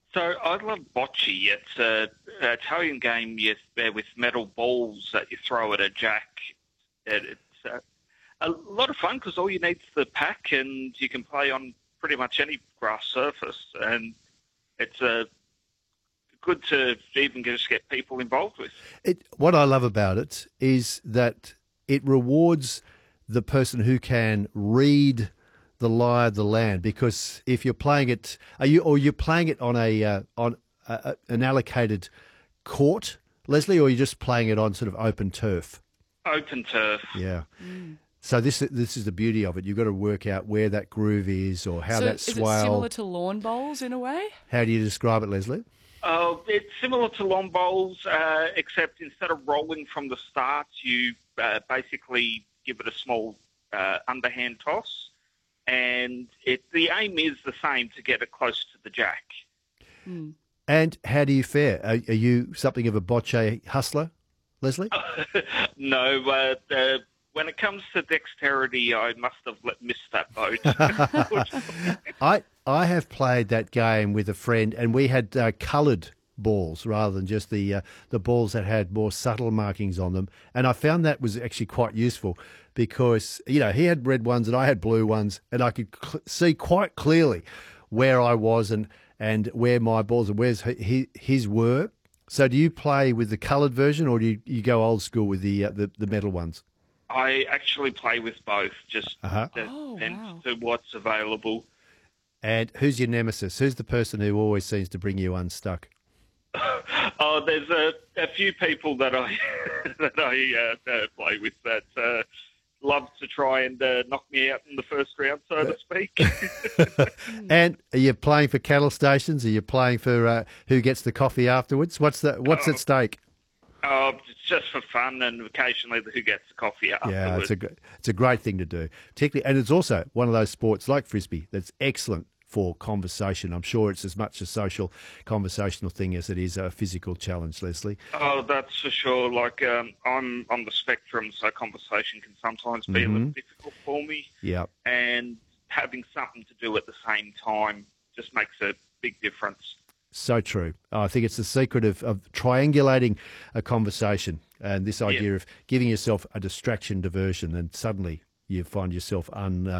So I love bocce. It's a Italian game with metal balls that you throw at a jack. It's a lot of fun because all you need is the pack and you can play on pretty much any grass surface. And it's good to even just get people involved with. What I love about it is that it rewards the person who can read the lie of the land, because if you're playing it, you're playing it on an allocated court, Leslie, or you're just playing it on sort of open turf? Open turf. Yeah. So this is the beauty of it. You've got to work out where that groove is or how that swale. Is it similar to lawn bowls in a way? How do you describe it, Leslie? It's similar to lawn bowls, except instead of rolling from the start, you basically give it a small underhand toss. And the aim is the same, to get it close to the jack. And how do you fare? Are you something of a bocce hustler, Leslie? No, when it comes to dexterity, I must have missed that boat. I have played that game with a friend, and we had coloured balls rather than just the balls that had more subtle markings on them. And I found that was actually quite useful because, he had red ones and I had blue ones, and I could see quite clearly where I was and where my balls and where his were. So do you play with the coloured version, or do you go old school with the metal ones? I actually play with both, just depends to what's available. And who's your nemesis? Who's the person who always seems to bring you unstuck? Oh, there's a few people that I play with that love to try and knock me out in the first round, so to speak. And are you playing for cattle stations? Are you playing for who gets the coffee afterwards? What's at stake? Oh, it's just for fun, and occasionally who gets the coffee afterwards. Yeah, it's a great thing to do, particularly, and it's also one of those sports like frisbee that's excellent for conversation. I'm sure it's as much a social, conversational thing as it is a physical challenge, Leslie. Oh, that's for sure. Like, I'm on the spectrum, so conversation can sometimes be a little difficult for me. Yeah. And having something to do at the same time just makes a big difference. So true. I think it's the secret of triangulating a conversation, and this idea of giving yourself a distraction, diversion, and suddenly you find yourself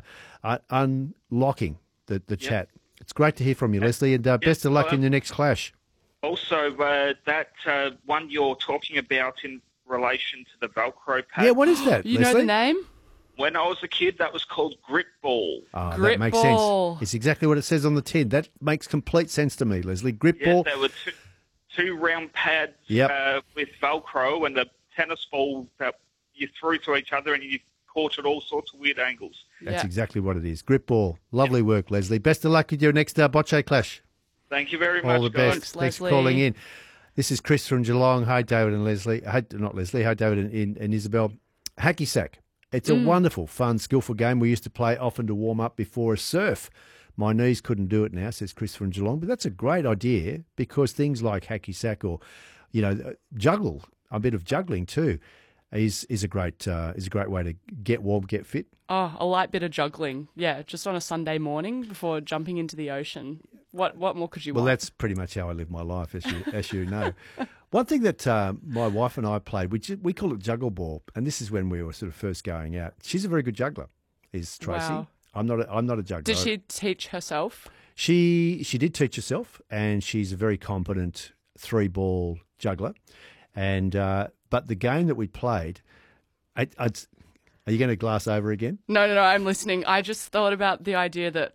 unlocking the chat. It's great to hear from you, Leslie, and best of luck in your next clash. Also, that one you're talking about in relation to the Velcro pad. Yeah, what is that, You Leslie? know the name? When I was a kid, that was called Grip Ball. Oh, Grip that makes ball. sense. It's exactly what it says on the tin. That makes complete sense to me, Leslie. Grip ball. There were two round pads with Velcro and the tennis ball that you threw to each other, and you caught at all sorts of weird angles. That's exactly what it is. Grip ball. Lovely work, Leslie. Best of luck with your next bocce clash. Thank you very much, All the best. Thanks, for Leslie. calling in. This is Chris from Geelong. Hi, David and Leslie. Hi, not Leslie. Hi, David and Isabel. Hacky sack. It's a wonderful, fun, skillful game. We used to play often to warm up before a surf. My knees couldn't do it now, says Chris from Geelong. But that's a great idea, because things like hacky sack or, juggle, a bit of juggling too, is a great way to get warm, get fit. Oh, a light bit of juggling. Yeah, just on a Sunday morning before jumping into the ocean. What more could you want? Well, that's pretty much how I live my life, as you know. One thing that my wife and I played, which we call it juggle ball, and this is when we were sort of first going out. She's a very good juggler, is Tracy. Wow. I'm not a juggler. Did she teach herself? She did teach herself, and she's a very competent 3-ball juggler. And but the game that we played, are you going to glass over again? No, I'm listening. I just thought about the idea that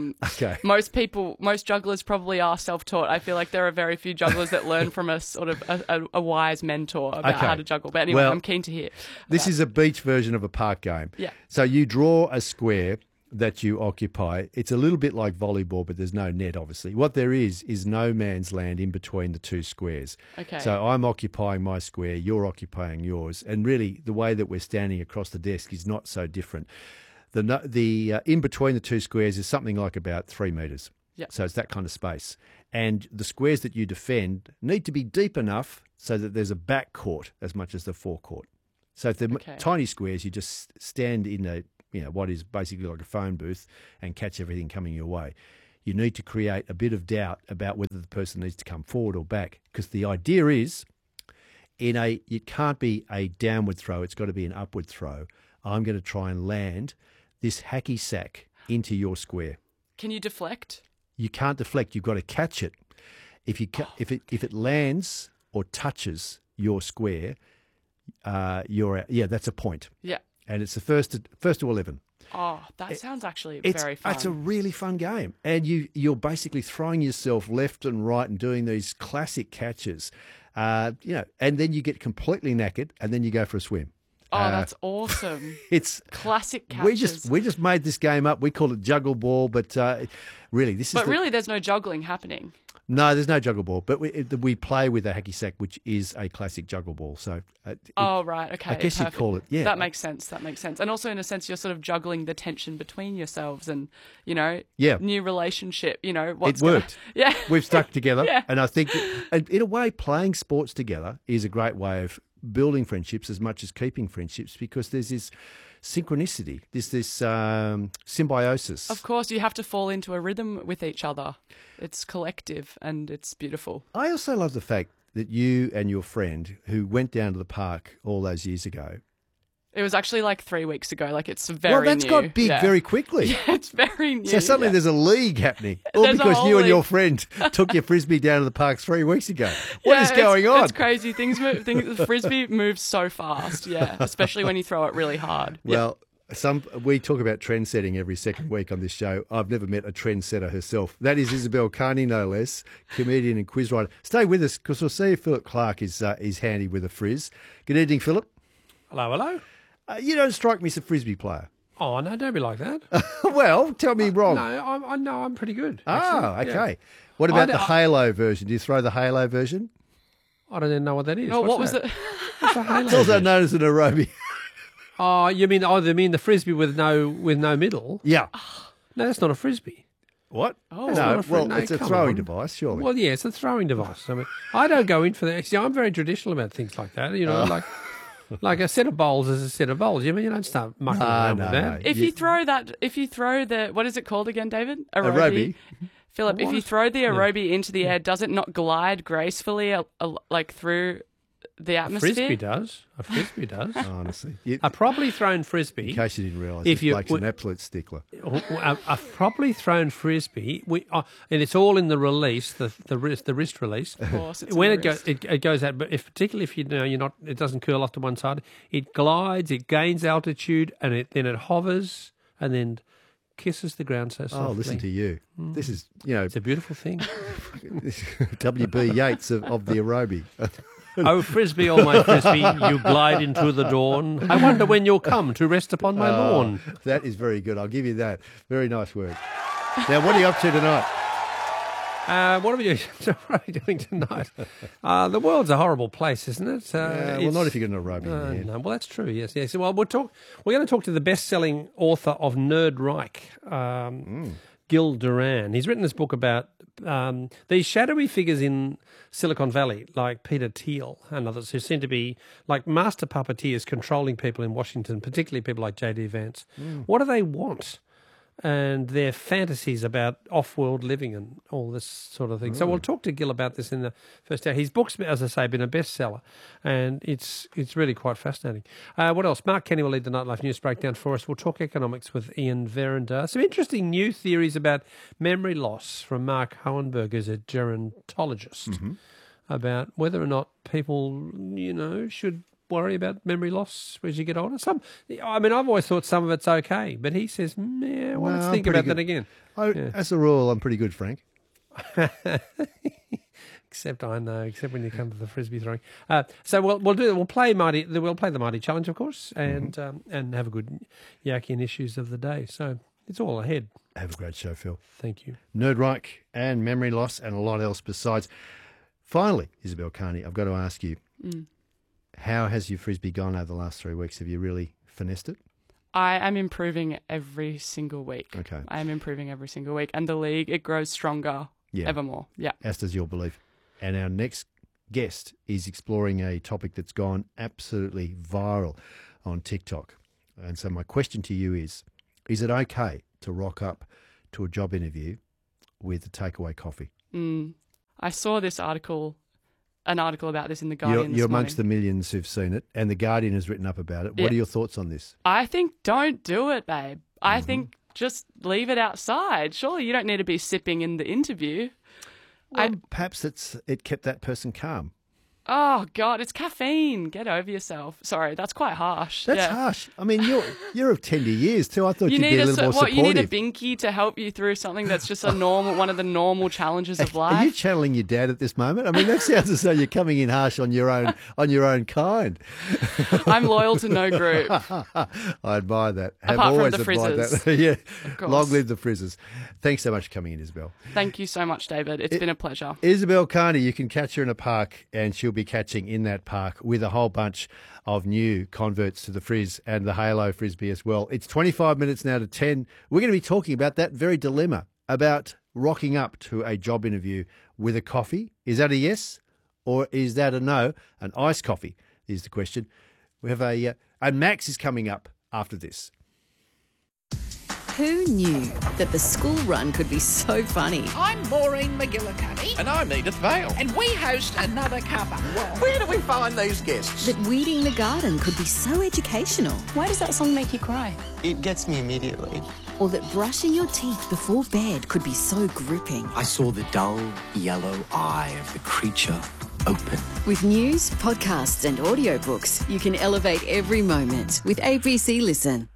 most jugglers probably are self-taught. I feel like there are very few jugglers that learn from a sort of a wise mentor about how to juggle. But anyway, I'm keen to hear. This is a beach version of a park game. Yeah. So you draw a square that you occupy. It's a little bit like volleyball, but there's no net, obviously. What there is no man's land in between the two squares. Okay. So I'm occupying my square, you're occupying yours, and really the way that we're standing across the desk is not so different. The in between the two squares is something like about 3 metres. Yep. So it's that kind of space. And the squares that you defend need to be deep enough so that there's a back court as much as the forecourt. So if they're tiny squares, you just stand in what is basically like a phone booth and catch everything coming your way. you need to create a bit of doubt about whether the person needs to come forward or back. Because the idea is, it can't be a downward throw, it's got to be an upward throw. I'm going to try and land this hacky sack into your square. Can you deflect? You can't deflect, you've got to catch it. If it lands or touches your square, you're out. Yeah, that's a point. Yeah. And it's the first to 11. Oh, that sounds actually very fun. It's a really fun game. And you're basically throwing yourself left and right and doing these classic catches. And then you get completely knackered and then you go for a swim. Oh, that's awesome. It's classic catches. We just made this game up. We call it juggle ball, but really there's no juggling happening. No, there's no juggle ball, but we play with a hacky sack, which is a classic juggle ball. So, right, okay. I guess you'd call it, yeah. That makes sense. And also, in a sense, you're sort of juggling the tension between yourselves and, new relationship, it worked. Yeah. We've stuck together. Yeah. And I think, in a way, playing sports together is a great way of building friendships as much as keeping friendships, because there's this synchronicity, this symbiosis. Of course, you have to fall into a rhythm with each other. It's collective and it's beautiful. I also love the fact that you and your friend who went down to the park all those years ago. It was actually like 3 weeks ago. Like, it's very new. Well, that's got big very quickly. Yeah, it's very new. So suddenly there's a league happening. All because you and your friend took your Frisbee down to the park 3 weeks ago. What is going on? It's crazy. The Frisbee moves so fast, especially when you throw it really hard. Well, we talk about trend setting every second week on this show. I've never met a trendsetter herself. That is Isabel Carney, no less, comedian and quiz writer. Stay with us, because we'll see if Philip Clark is handy with a frizz. Good evening, Philip. Hello. You don't strike me as a Frisbee player. Oh, no, don't be like that. Well, tell me wrong. No, I'm pretty good. Actually. Okay. Yeah. What about the Halo version? Do you throw the Halo version? I don't even know what that is. Oh, what was it? What's a Halo? It's also known as an aerobic. Oh, you mean the Frisbee with no middle? Yeah. No, that's not a Frisbee. What? Oh, it's a throwing device, surely. Well, yeah, it's a throwing device. I mean, I don't go in for that. See, I'm very traditional about things like that. Like a set of bowls is a set of bowls. You don't start mucking around with that. If you throw the, what is it called again, David? Aerobie. Philip, if you throw the aerobie into the air, does it not glide gracefully through the atmosphere? A Frisbee does. Honestly. A properly thrown Frisbee. In case you didn't realise, Blake's an absolute stickler. A properly thrown Frisbee, and it's all in the release, the wrist release. Of course, it's when it goes out, but particularly if you're not, it doesn't curl off to one side. It glides, it gains altitude, and then it hovers, and then kisses the ground so softly. Oh, listen to you. This is, it's a beautiful thing. W.B. Yeats of the aerobie. Oh, Frisbee, oh my Frisbee, you glide into the dawn. I wonder when you'll come to rest upon my lawn. That is very good. I'll give you that. Very nice work. Now, what are you up to tonight? What are we doing tonight? The world's a horrible place, isn't it? Well, not if you're going to aerobic. No, well, that's true. Yes. Well, we're going to talk to the best-selling author of Nerd Reich, Gil Duran. He's written this book about these shadowy figures in Silicon Valley, like Peter Thiel and others, who seem to be like master puppeteers controlling people in Washington, particularly people like J.D. Vance. What do they want? And their fantasies about off-world living and all this sort of thing. So we'll talk to Gil about this in the first hour. His book's, as I say, been a bestseller, and it's really quite fascinating. What else? Mark Kenny will lead the Nightlife News Breakdown for us. We'll talk economics with Ian Verender. Some interesting new theories about memory loss from Mark Hohenberg, who's a gerontologist, about whether or not people, should worry about memory loss as you get older. I've always thought some of it's okay, but he says, let's think about that again. As a rule, I'm pretty good, Frank. Except when you come to the Frisbee throwing. So we'll play the Mighty Challenge, of course, and have a good Yakian issues of the day. So it's all ahead. Have a great show, Phil. Thank you. Nerd Reich and memory loss and a lot else besides. Finally, Isabel Carney, I've got to ask you, how has your Frisbee gone over the last 3 weeks? Have you really finessed it? I am improving every single week. Okay. I am improving every single week. And the league, it grows stronger ever more. Yeah. As does your belief. And our next guest is exploring a topic that's gone absolutely viral on TikTok. And so my question to you is it okay to rock up to a job interview with a takeaway coffee? I saw an article about this in The Guardian You're amongst the millions who've seen it, and The Guardian has written up about it. What are your thoughts on this? I think don't do it, babe. I think just leave it outside. Surely you don't need to be sipping in the interview. Well, perhaps it kept that person calm. Oh, God, it's caffeine. Get over yourself. Sorry, that's quite harsh. That's harsh. I mean, you're of tender years too. I thought you'd be a little more supportive. You need a binky to help you through something that's just one of the normal challenges of life. Are you channeling your dad at this moment? I mean, that sounds as though you're coming in harsh on your own kind. I'm loyal to no group. I admire that. Apart from the Frizzers. Yeah, long live the Frizzers. Thanks so much for coming in, Isabel. Thank you so much, David. It's been a pleasure. Isabel Carney, you can catch her in a park, and she'll be catching in that park with a whole bunch of new converts to the Frizz and the Halo Frisbee as well. It's 25 minutes now to 10. We're going to be talking about that very dilemma about rocking up to a job interview with a coffee. Is that a yes or is that a no? An iced coffee is the question. We have and Max is coming up after this. Who knew that the school run could be so funny? I'm Maureen McGillicuddy. And I'm Edith Vale. And we host Another Cuppa. Where do we find these guests? That weeding the garden could be so educational. Why does that song make you cry? It gets me immediately. Or that brushing your teeth before bed could be so gripping. I saw the dull yellow eye of the creature open. With news, podcasts and audiobooks, you can elevate every moment with ABC Listen.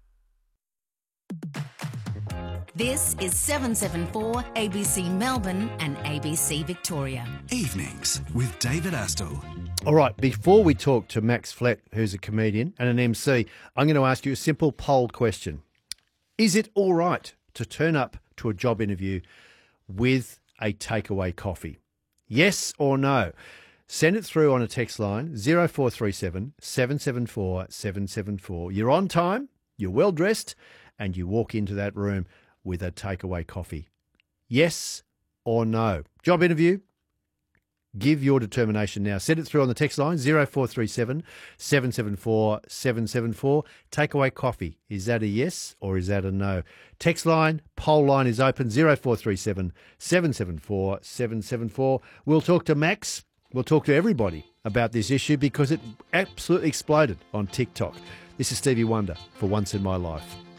This is 774 ABC Melbourne and ABC Victoria. Evenings with David Astle. All right, before we talk to Max Flett, who's a comedian and an MC, I'm going to ask you a simple poll question. Is it all right to turn up to a job interview with a takeaway coffee? Yes or no? Send it through on a text line, 0437 774 774. You're on time, you're well dressed, and you walk into that room with a takeaway coffee. Yes or no? Job interview? Give your determination now. Send it through on the text line, 0437 774 774. Takeaway coffee. Is that a yes or is that a no? Text line, poll line is open, 0437 774 774. We'll talk to Max. We'll talk to everybody about this issue because it absolutely exploded on TikTok. This is Stevie Wonder for Once in My Life.